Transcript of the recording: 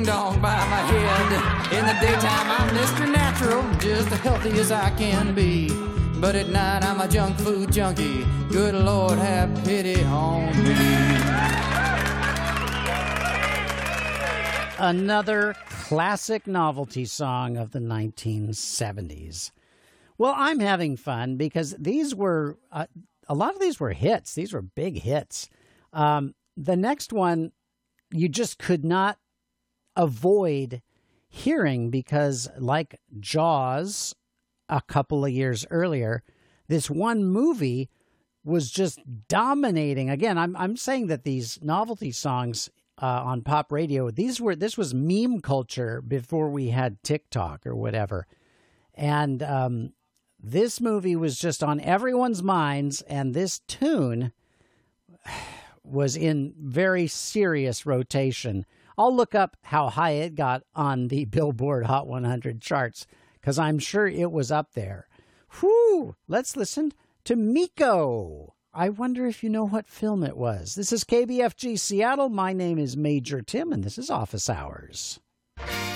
ding dong by my head. In the daytime, I'm Mr. Natural, just as healthy as I can be. But at night, I'm a junk food junkie. Good Lord, have pity on me. Another classic novelty song of the 1970s. Well, I'm having fun because these were, a lot of these were hits. These were big hits. The next one, you just could not avoid hearing because, like Jaws a couple of years earlier, this one movie was just dominating. Again, I'm saying that these novelty songs on pop radio, this was meme culture before we had TikTok or whatever. And this movie was just on everyone's minds, and this tune was in very serious rotation. I'll look up how high it got on the Billboard Hot 100 charts, because I'm sure it was up there. Whew! Let's listen to Miko. I wonder if you know what film it was. This is KBFG Seattle. My name is Major Tim, and this is Office Hours.